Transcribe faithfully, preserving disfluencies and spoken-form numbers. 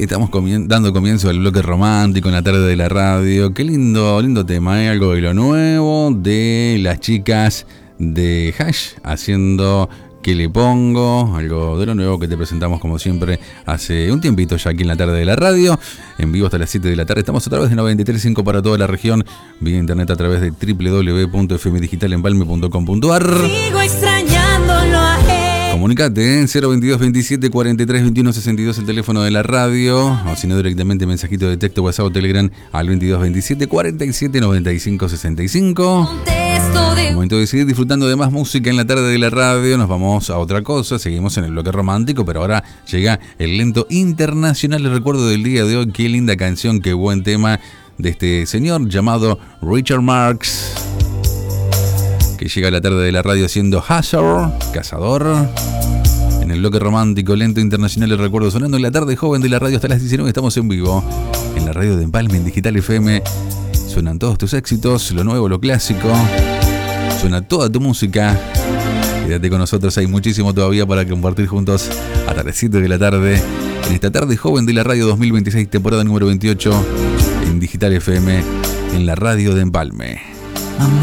estamos comien- dando comienzo al bloque romántico en la tarde de la radio. Qué lindo, lindo tema, ¿eh? Algo de lo nuevo de las chicas de Hash haciendo ¿Qué le pongo? Algo de lo nuevo que te presentamos como siempre hace un tiempito ya aquí en la tarde de la radio. En vivo hasta las siete de la tarde. Estamos a través de noventa y tres punto cinco para toda la región. Vía internet a través de doble u doble u doble u punto f m digital empalme punto com punto a r. Sigo extrañándolo a él. Comunicate en cero veintidós veintisiete cuarenta y tres veintiuno sesenta y dos el teléfono de la radio, o si no directamente mensajito de texto, WhatsApp o Telegram al veintidós veintisiete cuarenta y siete noventa y cinco sesenta y cinco. Contesto de... Momento de seguir disfrutando de más música en la tarde de la radio. Nos vamos a otra cosa, seguimos en el bloque romántico, pero ahora llega el lento internacional. El recuerdo del día de hoy, qué linda canción, qué buen tema de este señor llamado Richard Marx, que llega a la tarde de la radio siendo Hazard, cazador. En el bloque romántico, lento internacional, el recuerdo sonando en la tarde joven de la radio hasta las diecinueve. Estamos en vivo en la radio de Empalme, en Digital F M. Suenan todos tus éxitos, lo nuevo, lo clásico. Suena toda tu música. Quédate con nosotros, hay muchísimo todavía para compartir juntos hasta las siete de la tarde. En esta tarde joven de la radio dos mil veintiséis, temporada número veintiocho, en Digital F M, en la radio de Empalme.